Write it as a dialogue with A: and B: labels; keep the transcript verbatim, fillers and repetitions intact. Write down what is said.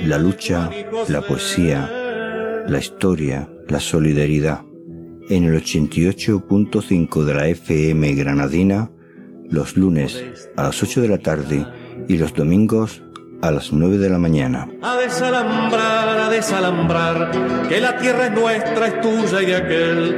A: la lucha, la poesía, la historia, la solidaridad. En el ochenta y ocho punto cinco de la F M granadina, los lunes a las ocho de la tarde y los domingos a las nueve de la mañana.
B: A desalambrar, a desalambrar, que la tierra es nuestra, es tuya y de aquel.